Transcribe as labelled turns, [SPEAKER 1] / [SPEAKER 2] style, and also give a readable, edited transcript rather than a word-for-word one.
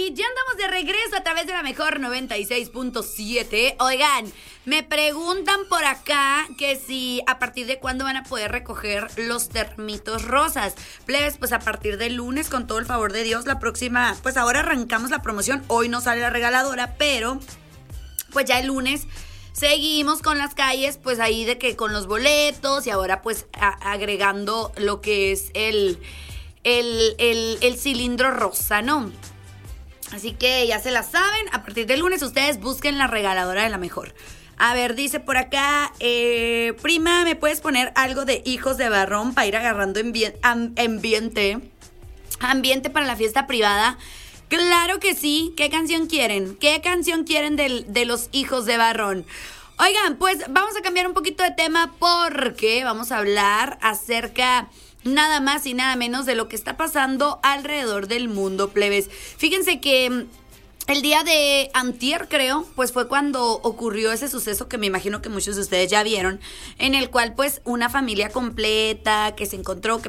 [SPEAKER 1] Ya andamos de regreso a través de la mejor 96.7. Oigan, me preguntan por acá que si a partir de cuándo van a poder recoger los termitos rosas. Plebes, pues a partir del lunes, con todo el favor de Dios, la próxima, pues ahora arrancamos la promoción. Hoy no sale la regaladora, pero pues ya el lunes seguimos con las calles, pues ahí de que con los boletos y ahora pues agregando lo que es el cilindro rosa, ¿no? Así que ya se la saben, a partir del lunes ustedes busquen la regaladora de la mejor. A ver, dice por acá, prima, ¿me puedes poner algo de Hijos de Barrón para ir agarrando ambiente para la fiesta privada? Claro que sí. ¿Qué canción quieren? ¿Qué canción quieren de los Hijos de Barrón? Oigan, pues vamos a cambiar un poquito de tema porque vamos a hablar acerca nada más y nada menos de lo que está pasando alrededor del mundo, plebes. Fíjense que el día de antier, creo, pues fue cuando ocurrió ese suceso que me imagino que muchos de ustedes ya vieron, en el cual pues una familia completa que se encontró, que